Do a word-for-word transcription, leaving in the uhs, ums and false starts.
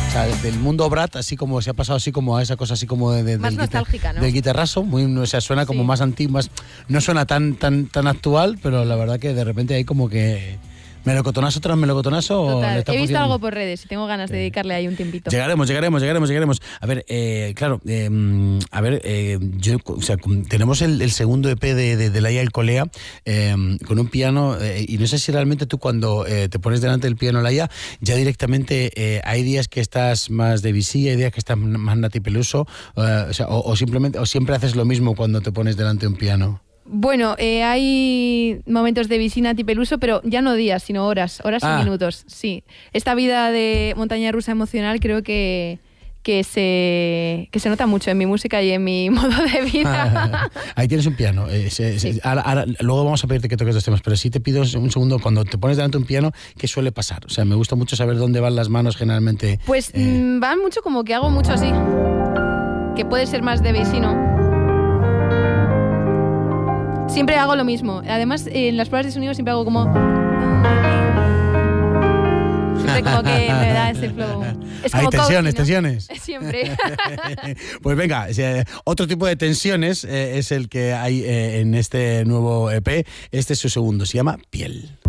O sea, del mundo Brat, así como se ha pasado así como a esa cosa así como de, de, más del, nostálgica, ¿no? del guitarrazo, muy, o sea, suena como Sí. más antiguo, más, no suena tan, tan, tan actual, pero la verdad que de repente hay como que melocotonazo tras melocotonazo. Total. Le está He visto funcionando. algo por redes y tengo ganas de dedicarle ahí un tiempito. Llegaremos, llegaremos, llegaremos, llegaremos. A ver, eh, claro, eh, a ver, eh, yo, o sea, tenemos el, el segundo E P de, de, de Laia El Colea eh, con un piano eh, y no sé si realmente tú cuando eh, te pones delante del piano, Laia, ya directamente eh, hay días que estás más de Debussy, hay días que estás más Nati Peluso, eh, o, sea, o, o simplemente, o siempre haces lo mismo cuando te pones delante de un piano. Bueno, eh, hay momentos de Vicina Peluso, pero ya no días, sino horas, horas Ah. y minutos, sí. Esta vida de montaña rusa emocional creo que, que, se, que se nota mucho en mi música y en mi modo de vida. Ahí tienes un piano. Eh, se, se, Sí. ahora, ahora, luego vamos a pedirte que toques dos temas, pero sí te pido un segundo, cuando te pones delante de un piano, ¿qué suele pasar? O sea, me gusta mucho saber dónde van las manos generalmente. Pues eh. mm, van mucho como que hago mucho así, que puede ser más de Vicino. Siempre hago lo mismo. Además, en las pruebas de sonido siempre hago como... Siempre como que me da ese flow. Es como Hay tensiones, coaching, ¿no? tensiones. Siempre. Pues venga, otro tipo de tensiones eh, es el que hay eh, en este nuevo E P. Este es su segundo, se llama Piel.